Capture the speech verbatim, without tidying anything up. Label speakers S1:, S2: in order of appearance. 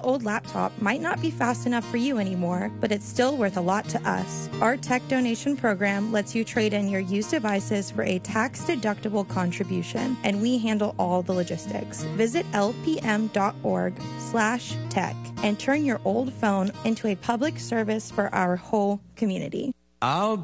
S1: old laptop might not be fast enough for you anymore, but it's still worth a lot to us. Our tech donation program lets you trade in your used devices for a tax-deductible contribution, and we handle all the logistics. Visit lpm.org slash tech and turn your old phone into a public service for our whole community.
S2: I'll